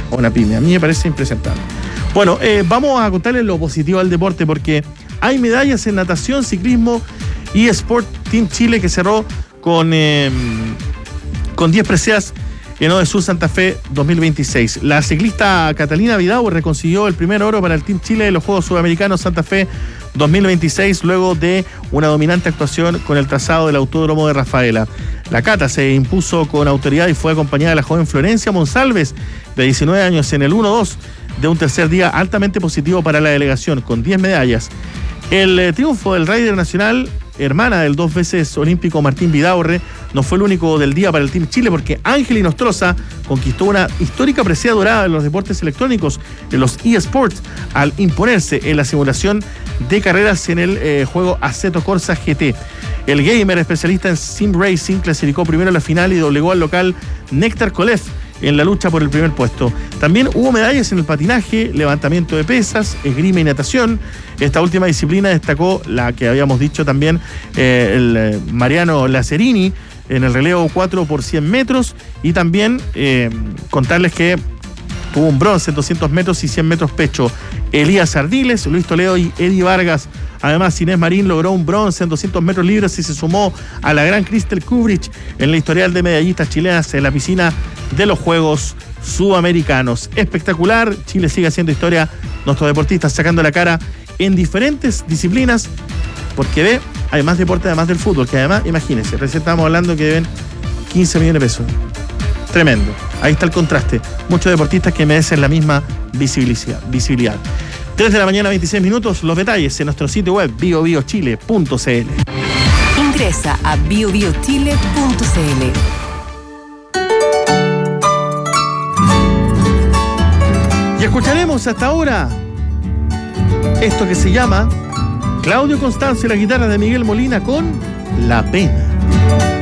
o una pyme. A mí me parece impresentable. Bueno, vamos a contarles lo positivo del deporte, porque hay medallas en natación, ciclismo y Sport Team Chile, que cerró con 10 preseas en Odesur Santa Fe 2026. La ciclista Catalina Vidaurre consiguió el primer oro para el Team Chile de los Juegos Sudamericanos Santa Fe 2026, luego de una dominante actuación con el trazado del Autódromo de Rafaela. La Cata se impuso con autoridad y fue acompañada de la joven Florencia Monsalves, de 19 años, en el 1-2 de un tercer día altamente positivo para la delegación, con 10 medallas. El triunfo del Rider Nacional, hermana del 2 veces olímpico Martín Vidaurre, no fue el único del día para el Team Chile, porque Ángel Inostroza conquistó una histórica presea dorada en los deportes electrónicos, en los eSports, al imponerse en la simulación de carreras en el juego Assetto Corsa GT. El gamer especialista en sim racing clasificó primero a la final y doblegó al local Néctar Kolev en la lucha por el primer puesto. También hubo medallas en el patinaje, levantamiento de pesas, esgrima y natación. Esta última disciplina destacó la que habíamos dicho también, el Mariano Lacerini en el relevo 4 por 100 metros, y también contarles que tuvo un bronce en 200 metros y 100 metros pecho Elías Ardiles, Luis Toledo y Eddie Vargas. Además, Inés Marín logró un bronce en 200 metros libres y se sumó a la gran Crystal Kubrich en el historial de medallistas chilenas en la piscina de los Juegos Sudamericanos. Espectacular, Chile sigue haciendo historia, nuestros deportistas sacando la cara en diferentes disciplinas, porque hay más deporte además del fútbol, que además, imagínense, recién estábamos hablando que deben 15 millones de pesos. Tremendo. Ahí está el contraste. Muchos deportistas que merecen la misma visibilidad. 3 de la mañana, 26 minutos. Los detalles en nuestro sitio web biobiochile.cl. Ingresa a biobiochile.cl. Y escucharemos hasta ahora esto que se llama Claudio Constancio y la guitarra de Miguel Molina con La Pena.